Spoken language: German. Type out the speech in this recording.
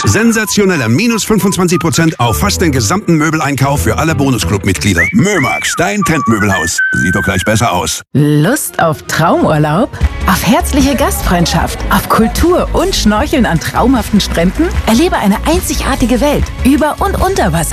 Sensationelle minus 25% auf fast den gesamten Möbeleinkauf für alle Bonusclub-Mitglieder. Mömax, dein Trendmöbelhaus. Sieht doch gleich besser aus. Lust auf Traumurlaub? Auf herzliche Gastfreundschaft? Auf Kultur und Schnorcheln an traumhaften Stränden? Erlebe eine einzigartige Welt über und unter Wasser.